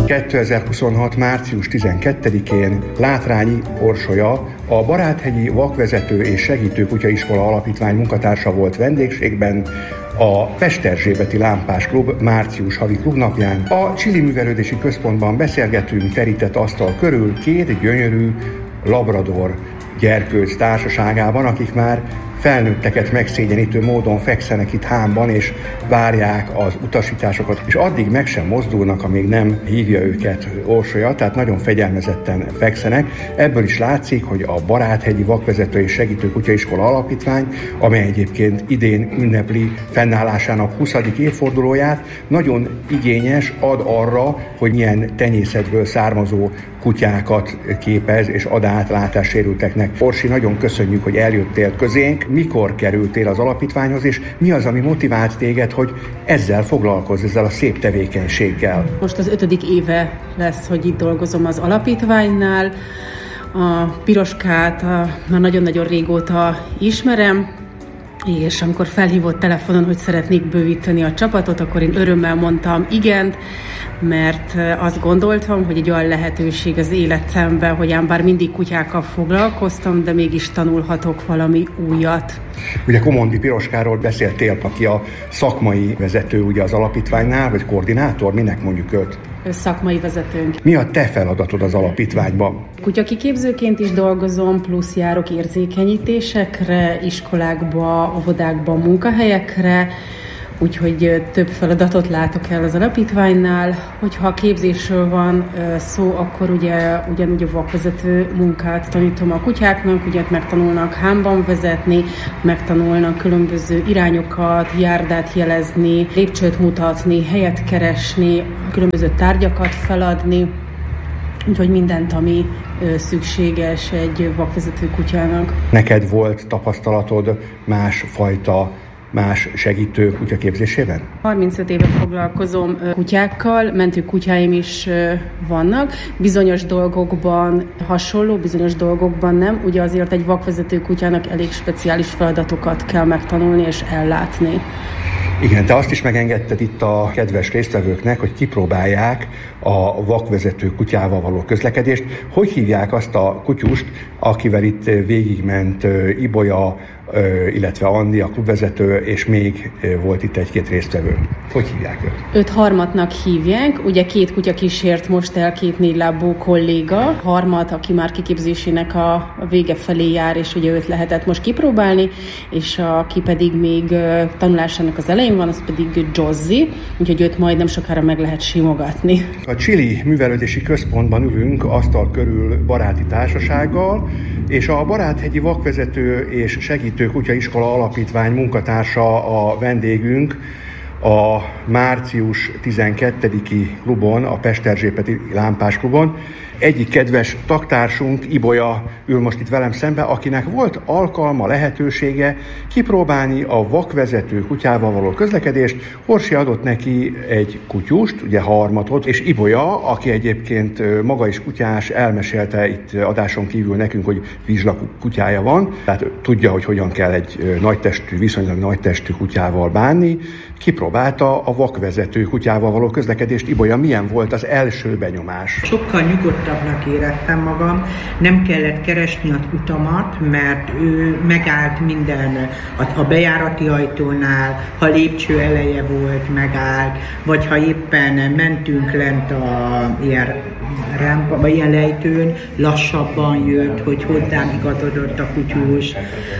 2026. március 12-én Látrányi Orsolya, a Baráthegyi Vakvezető és Segítő Kutyaiskola Alapítvány munkatársa volt vendégségben a Pesterzsébeti Lámpás Klub március havi klubnapján. A Chili Művelődési Központban beszélgetünk terített asztal körül két gyönyörű labrador gyerkőc társaságában, akik már felnőtteket megszégyenítő módon fekszenek itt hámban, és várják az utasításokat, és addig meg sem mozdulnak, amíg nem hívja őket Orsolya, tehát nagyon fegyelmezetten fekszenek. Ebből is látszik, hogy a Baráthegyi Vakvezető és Segítő Kutyaiskola Alapítvány, amely egyébként idén ünnepli fennállásának 20. évfordulóját, nagyon igényes, ad arra, hogy milyen tenyészetből származó kutyákat képez és ad át látássérülteknek. Orsi, nagyon köszönjük, hogy eljöttél közénk. Mikor kerültél az alapítványhoz, és mi az, ami motivált téged, hogy ezzel foglalkozz, ezzel a szép tevékenységgel? Most az 5. éve lesz, hogy itt dolgozom az alapítványnál. A Piroskát már nagyon-nagyon régóta ismerem, és amikor felhívott telefonon, hogy szeretnék bővíteni a csapatot, akkor én örömmel mondtam igent, mert azt gondoltam, hogy egy olyan lehetőség az életemben, hogy ám bár mindig kutyákkal foglalkoztam, de mégis tanulhatok valami újat. Ugye Komondi Piroskáról beszéltél, aki a szakmai vezető ugye az alapítványnál, vagy koordinátor, minek mondjuk őt? Szakmai vezetőnk. Mi a te feladatod az alapítványban? Kutyakiképzőként is dolgozom, plusz járok érzékenyítésekre, iskolákba, óvodákba, munkahelyekre, úgyhogy több feladatot látok el az alapítványnál. Hogyha képzésről van szó, akkor ugyanúgy a vakvezető munkát tanítom a kutyáknak, ugye megtanulnak hámban vezetni, megtanulnak különböző irányokat, járdát jelezni, lépcsőt mutatni, helyet keresni, különböző tárgyakat feladni, úgyhogy mindent, ami szükséges egy vakvezető kutyának. Neked volt tapasztalatod más segítő kutyaképzésében? 35 éve foglalkozom kutyákkal, mentő kutyáim is vannak. Bizonyos dolgokban hasonló, bizonyos dolgokban nem. Ugye azért egy vakvezető kutyának elég speciális feladatokat kell megtanulni és ellátni. Igen, te azt is megengedted itt a kedves résztvevőknek, hogy kipróbálják a vakvezető kutyával való közlekedést. Hogy hívják azt a kutyust, akivel itt végigment Ibolya, illetve Andi, a klubvezető, és még volt itt egy-két résztvevő. Hogy hívják őt? Őt Harmatnak hívják. Ugye 2 kutya kísért most el 2 négylábú kolléga. Harmat, aki már kiképzésének a vége felé jár, és ugye őt lehetett most kipróbálni, és aki pedig még tanulásának az elején van, az pedig Jozzy, úgyhogy őt majd nem sokára meg lehet simogatni. A Chili Művelődési Központban ülünk asztal körül baráti társasággal, és a Baráthegyi Vakvezető és Segítő Kutyaiskola Alapítvány munkatársa a vendégünk a március 12-i klubon, a Pesterzsébeti Lámpás Klubon. Egyik kedves tagtársunk, Ibolya ül most itt velem szembe, akinek volt alkalma, lehetősége kipróbálni a vakvezető kutyával való közlekedést. Orsi adott neki egy kutyust, ugye Harmatot, és Ibolya, aki egyébként maga is kutyás, elmesélte itt adáson kívül nekünk, hogy vizsla kutyája van, tehát tudja, hogy hogyan kell egy viszonylag nagytestű kutyával bánni. Kipróbálta a vakvezető kutyával való közlekedést. Ibolya, milyen volt az első benyomás? Sokkal nyugodtabbnak éreztem magam, nem kellett keresni az utamat, mert ő megállt minden a bejárati ajtónál, ha lépcső eleje volt, megállt, vagy ha éppen mentünk lent ilyen lejtőn, lassabban jött, hogy hozzám igazodott a kutyus,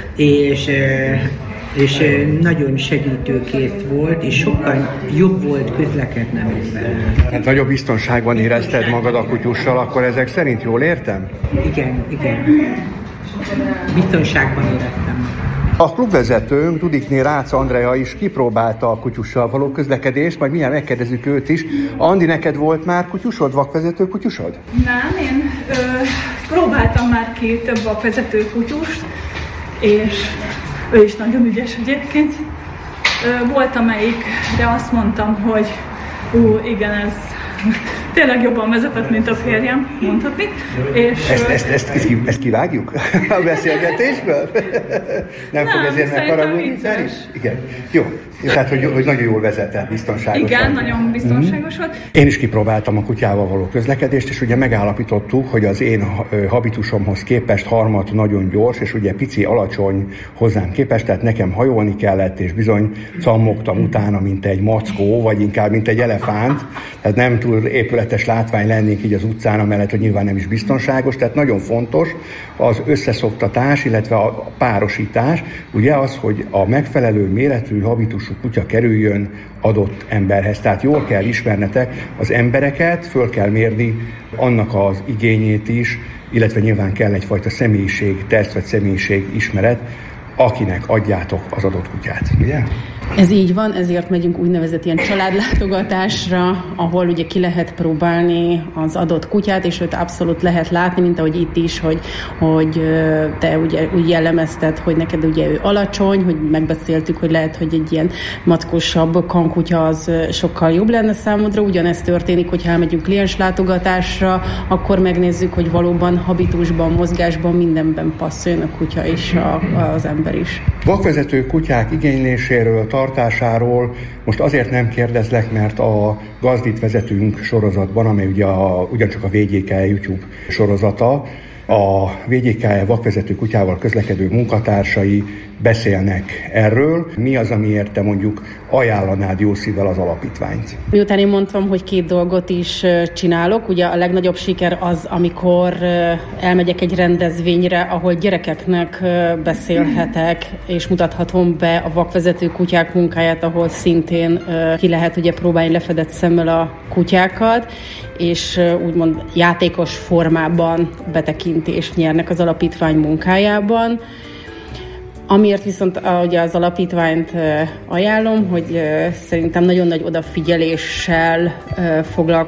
és nagyon segítőkész volt, és sokkal jobb volt közlekednem vele. Hát nagyobb biztonságban érezted magad a kutyussal, akkor ezek szerint jól értem? Igen. Biztonságban éreztem. A klubvezetőnk, Dudikné Rácz Andrea is kipróbálta a kutyussal való közlekedést, majd milyen megkérdezzük őt is. Andi, neked volt már kutyusod, vakvezető kutyusod? Nem, én próbáltam már 2 vakvezető kutyust, és ő is nagyon ügyes egyébként. Volt amelyikre azt mondtam, hogy igen, ez tényleg jobban vezetett, mint a férjem, mondhatni. És ezt kivágjuk a beszélgetésből? Nem fog ezért megharagudni? Igen. Jó. Tehát, hogy nagyon jól vezetett, biztonságos. Igen, nagyon biztonságos volt. Én is kipróbáltam a kutyával való közlekedést, és ugye megállapítottuk, hogy az én habitusomhoz képest Harmat nagyon gyors, és ugye pici, alacsony hozzám képest, tehát nekem hajolni kellett, és bizony cammogtam utána, mint egy mackó, vagy inkább, mint egy elefánt. Tehát nem túl épületes látvány lennénk így az utcán, amellett, hogy nyilván nem is biztonságos. Tehát nagyon fontos az összeszoktatás, illetve a párosítás. Ugye az, hogy a megfelelő méretű habitusú kutya kerüljön adott emberhez. Tehát jól kell ismernetek az embereket, föl kell mérni annak az igényét is, illetve nyilván kell egyfajta személyiség-teszt vagy személyiség ismeret, akinek adjátok az adott kutyát, ugye? Ez így van, ezért megyünk úgynevezett ilyen családlátogatásra, ahol ugye ki lehet próbálni az adott kutyát, és őt abszolút lehet látni, mint ahogy itt is, hogy te ugye úgy jellemezted, hogy neked ugye ő alacsony, hogy megbeszéltük, hogy lehet, hogy egy ilyen mackósabb kankutya az sokkal jobb lenne számodra. Ugyanezt történik, hogyha elmegyünk klienslátogatásra, akkor megnézzük, hogy valóban habitusban, mozgásban, mindenben passzoljon a kutya és az ember is. Vakvezető kutyák igényléséről, tartásáról most azért nem kérdezlek, mert a Gazdit vezetünk sorozatban, amely ugye ugyancsak a VGK YouTube sorozata, a VGK vakvezető kutyával közlekedő munkatársai beszélnek erről. Mi az, amiért te mondjuk ajánlanád jó szívvel az alapítványt? Miután én mondtam, hogy 2 dolgot is csinálok, ugye a legnagyobb siker az, amikor elmegyek egy rendezvényre, ahol gyerekeknek beszélhetek, és mutathatom be a vakvezető kutyák munkáját, ahol szintén ki lehet ugye próbálni lefedett szemmel a kutyákat, és úgymond játékos formában betekintést nyernek az alapítvány munkájában. Amiért viszont ugye az alapítványt ajánlom, hogy szerintem nagyon nagy odafigyeléssel foglalkozunk